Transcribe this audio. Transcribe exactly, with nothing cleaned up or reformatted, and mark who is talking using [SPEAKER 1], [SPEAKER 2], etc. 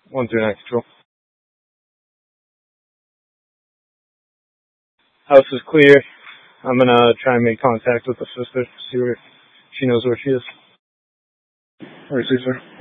[SPEAKER 1] One through nine control. House is clear. I'm gonna try and make contact with the sister, see where she knows where she is. Where is she, sir?